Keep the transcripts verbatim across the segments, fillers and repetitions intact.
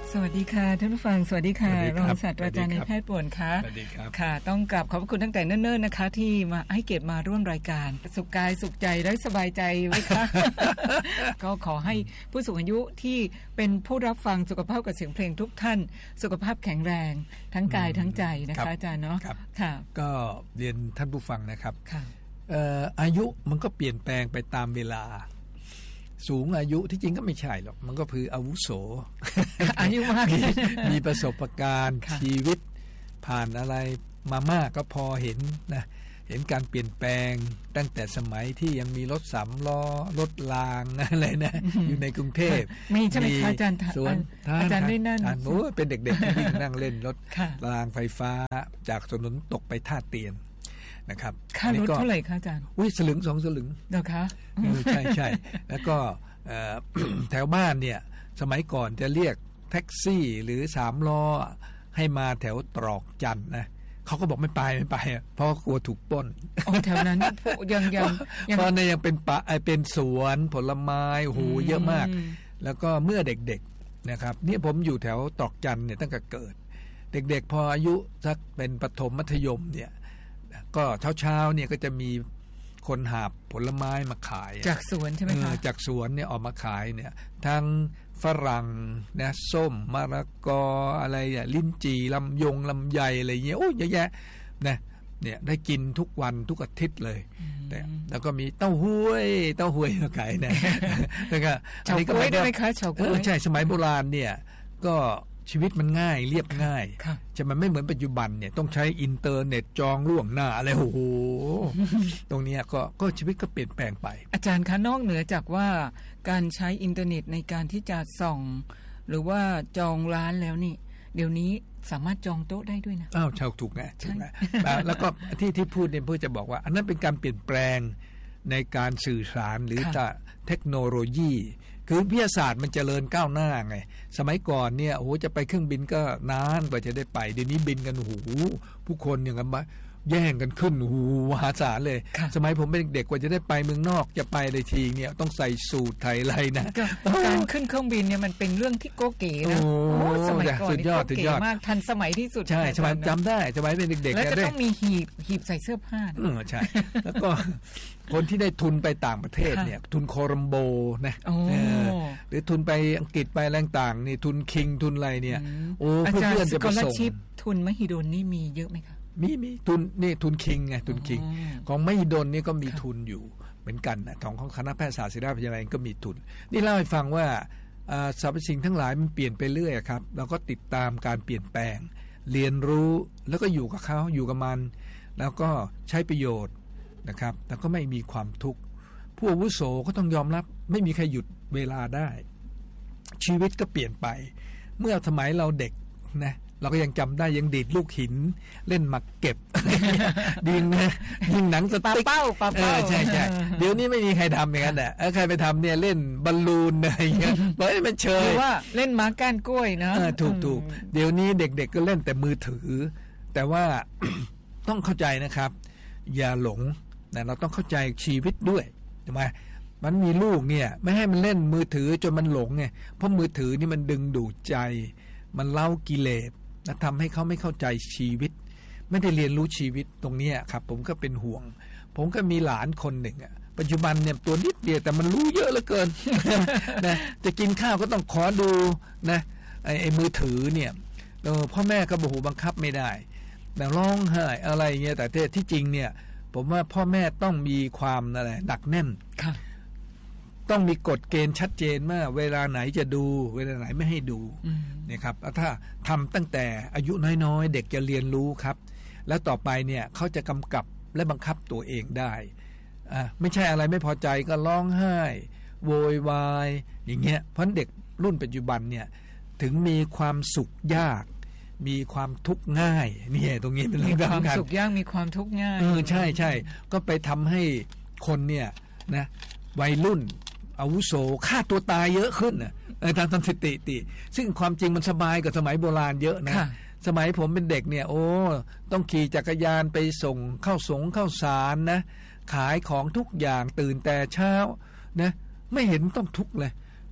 สวัสดีค่ะท่านผู้ฟังสวัสดีค่ะรองศาสตราจารย์นายแพทย์ป่วนค่ะสวัสดีครับค่ะต้องกราบขอบคุณตั้งแต่เนิ่นๆนะคะที่มาให้เกียรติมาร่วมรายการสุขกายสุขใจและสบายใจไว้ค่ะ ก็ขอให้ผู้สูงอายุที่เป็นผู้รับฟังสุขภาพกับเสียงเพลงทุกท่านสุขภาพแข็งแรงทั้งกายทั้งใจนะคะอาจารย์เนาะค่ะก็เรียนท่านผู้ฟังนะครับค่ะอายุมันก็เปลี่ยนแปลงไปตามเวลาสูงอายุที่จริงก็ไม่ใช่หรอกมันก็คืออาวุโสอายุมากมีประสบการณ์ชีวิตผ่านอะไรมามากก็พอเห็นนะเห็นการเปลี่ยนแปลงตั้งแต่สมัยที่ยังมีรถสามล้อรถรางอะไรนะอยู่ในกรุงเทพมีใช่ไหมคะอาจารย์สวนอาจารย์ได้นั่นโอ้เป็นเด็กๆที่วิ่งนั่งเล่นรถรางไฟฟ้าจากถนนตกไปท่าเตียนนะครับค่ารถเท่าไหร่คะอาจารย์อุ้ยสลึงสองสลึงเหรอคะใช่ใช่แล้วก็แถวบ้านเนี่ยสมัยก่อนจะเรียกแท็กซี่หรือสามล้อให้มาแถวตรอกจันนะเขาก็บอกไม่ไปไม่ไปเพราะกลัวถูกปล้นอ๋อแถวนั้นยังยังเพราะในยังเป็นป่าเป็นสวนผลไม้โอ้โหเยอะมากแล้วก็เมื่อเด็กๆนะครับเนี่ยผมอยู่แถวตรอกจันเนี่ยตั้งแต่เกิดเด็กๆพออายุสักเป็นประถมมัธยมเนี่ยก็เช้าๆเนี่ยก็จะมีคนหาบผลไม้มาขายจากสวนใช่ไหมคะจากสวนเนี่ยออกมาขายเนี่ยทั้งฝรั่งนะส้มมะละกออะไรเนี่ยลิ้นจี่ลำยงลำไยอะไรเงี้ยโอ้เยอะแยะนะเนี่ยได้กินทุกวันทุกอาทิตย์เลยแต่แล้วก็มีเต้าหู้เต้าหู้มาขายนะแล้วก็อันนี้ก็ไม่ได้ไหมคะเฉาก๊วยใช่สมัยโบราณเนี่ยก็ชีวิตมันง่ายเรียบง่ายจะมันไม่เหมือนปัจจุบันเนี่ยต้องใช้อินเทอร์เน็ตจองล่วงหน้าอะไรโอ้โหตรงนี้ก็ก็ชีวิตก็เปลี่ยนแปลงไปอาจารย์คะนอกเหนือจากว่าการใช้อินเทอร์เน็ตในการที่จะส่องหรือว่าจองร้านแล้วนี่เดี๋ยวนี้สามารถจองโต๊ะได้ด้วยนะอ้าวชาวถูกไงถูกไงแล้วก็ที่ที่พูดเนี่ยเพื่อจะบอกว่าอันนั้นเป็นการเปลี่ยนแปลงในการสื่อสารหรือจะเทคโนโลยีคือวิทยาศาสตร์มันเจริญก้าวหน้าไงสมัยก่อนเนี่ยโอ้โหจะไปเครื่องบินก็นานกว่าจะได้ไปเดี๋ยวนี้บินกันโอ้โหผู้คนอย่างกันมาแย่งกันขึ้นโอ้โหมหาศาลเลยสมัยผมเป็นเด็กกว่าจะได้ไปเมืองนอกจะไปได้ทีเนี่ยต้องใส่สูทไทยไรนะการขึ้นเครื่องบินเนี่ยมันเป็นเรื่องที่โกเก๋นะโอ้สมัยก่อนนี่โกเก๋มากทันสมัยที่สุดใช่สมัยจำได้สมัยเป็นเด็กๆแล้วจะต้องมีหีบหีบใส่เสื้อผ้าเออใช่แล้วก็คนที่ได้ทุนไปต่างประเทศเนี่ยทุนโคลัมโบนะหรือทุนไปอังกฤษไปแรงต่างนี่ทุนคิงทุนอะไรเนี่ยโอ้เพื่อนๆจะไปส่งทุนมหิดลนี่มีเยอะไหมคะมีมีทุนนี่ทุนคิงไงทุนคิงของมหิดลนี่ก็มีทุนอยู่เหมือนกันนะของของคณะแพทยศาสตร์ศิริราชพยาบาลก็มีทุนนี่เล่าให้ฟังว่าสรรพสิ่งทั้งหลายมันเปลี่ยนไปเรื่อยครับเราก็ติดตามการเปลี่ยนแปลงเรียนรู้แล้วก็อยู่กับเขาอยู่กับมันแล้วก็ใช้ประโยชน์นะครับแล้วก็ไม่มีความทุกข์ผู้อาวุโสก็ต้องยอมรับไม่มีใครหยุดเวลาได้ชีวิตก็เปลี่ยนไปเมื่อสมัยเราเด็กนะเราก็ยังจำได้ยังดีดลูกหินเล่นหมากเก็บดิงนะยิงหนังสติ๊กเป้าปาเป้าใช่ใช่เดี๋ยวนี้ไม่มีใครทำอย่างนั้นแหละใครไปทำเนี่ยเล่นบอลลูนอะไรเงี้ยเฮ้ยมันเชยหรือว่าเล่นม้าก้านกล้วยนะถูกถูกเดี๋ยวนี้เด็กๆก็เล่นแต่มือถือแต่ว่า ต้องเข้าใจนะครับอย่าหลงนะเราต้องเข้าใจชีวิตด้วยใช่ไหมมันมีลูกเนี่ยไม่ให้มันเล่นมือถือจนมันหลงไงเพราะมือถือนี่มันดึงดูดใจมันเล่ากิเลสและทำให้เขาไม่เข้าใจชีวิตไม่ได้เรียนรู้ชีวิตตรงนี้ครับผมก็เป็นห่วงผมก็มีหลานคนหนึ่งอ่ะปัจจุบันเนี่ยตัวนิดเดียวแต่มันรู้เยอะเหลือเกิน นะจะกินข้าวก็ต้องขอดูนะไอ้ไอ้มือถือเนี่ยเออพ่อแม่ก็บอกบังคับไม่ได้แต่ร้องไห้อะไรเงี้ยแต่ที่จริงเนี่ยผมว่าพ่อแม่ต้องมีความอะไรหนักแน่นต้องมีกฎเกณฑ์ชัดเจนว่าเวลาไหนจะดูเวลาไหนไม่ให้ดูนะครับแล้วถ้าทำตั้งแต่อายุน้อยๆเด็กจะเรียนรู้ครับแล้วต่อไปเนี่ยเขาจะกำกับและบังคับตัวเองได้อ่าไม่ใช่อะไรไม่พอใจก็ร้องไห้โวยวายอย่างเงี้ยเพราะเด็กรุ่นปัจจุบันเนี่ยถึงมีความสุขยากมีความทุกข์ง่ายเนี่ยตรงนี้เป็นเรื่องสำคัญมีความสุขยากมีความทุกข์ง่ายเออใช่ใช่ก็ไปทำให้คนเนี่ยนะวัยรุ่นอาวุโสฆ่าตัวตายเยอะขึ้นนะตามสถิติซึ่งความจริงมันสบายกว่าสมัยโบราณเยอะนะสมัยผมเป็นเด็กเนี่ยโอ้ต้องขี่จักรยานไปส่งข้าวสงข้าวสารนะขายของทุกอย่างตื่นแต่เช้านะไม่เห็นต้องทุกข์เลย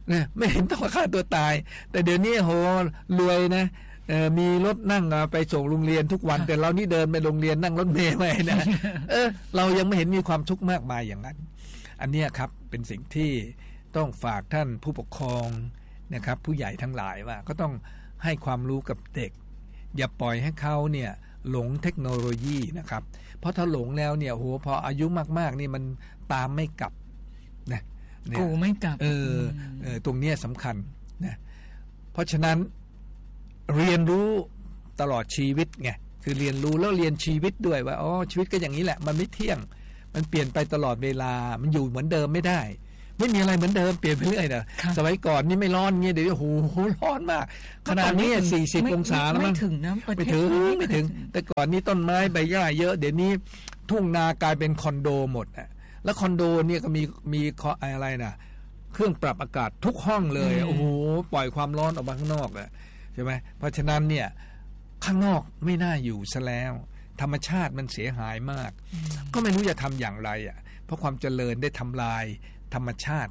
นะไม่เห็นต้องฆ่าตัวตายแต่เดี๋ยวนี้โหรวยนะเออมีรถนั่งไปส่งโรงเรียนทุกวันแต่เรานี่เดินไปโรงเรียนนั่งรถเมล์ไปนะเออเรายังไม่เห็นมีความทุกข์มากมายอย่างนั้นอันนี้ครับเป็นสิ่งที่ต้องฝากท่านผู้ปกครองนะครับผู้ใหญ่ทั้งหลายว่าก็ต้องให้ความรู้กับเด็กอย่าปล่อยให้เขาเนี่ยหลงเทคโนโลยีนะครับเพราะถ้าหลงแล้วเนี่ยโหพออายุมากๆนี่มันตามไม่กลับนะกูไม่กลับเออเออตรงนี้สำคัญนะเพราะฉะนั้นเรียนรู้ตลอดชีวิตไงคือเรียนรู้แล้วเรียนชีวิตด้วยว่าอ๋อชีวิตก็อย่างนี้แหละมันไม่เที่ยงมันเปลี่ยนไปตลอดเวลามันอยู่เหมือนเดิมไม่ได้ไม่มีอะไรเหมือนเดิมเปลี่ยนไปเรื่อยนะสมัยก่อนนี่ไม่ร้อนเงี้ยเดี๋ยวโอ้โหร้อนมากขนาดนี้สี่สิบองศาแล้วมั้งไม่ถึงนะไม่ถึงไม่ถึงแต่ก่อนนี้ต้นไม้ใบหญ้าเยอะเดี๋ยวนี้ทุ่งนากลายเป็นคอนโดหมดอ่ะแล้วคอนโดเนี่ยก็มีมีอะไรนะเครื่องปรับอากาศทุกห้องเลยโอ้โหปล่อยความร้อนออกมาข้างนอกอ่ะใช่ไหมเพราะฉะนั้นเนี่ยข้างนอกไม่น่าอยู่ซะแล้วธรรมชาติมันเสียหายมากก็ไม่รู้จะทำอย่างไรอ่ะเพราะความเจริญได้ทำลายธรรมชาติ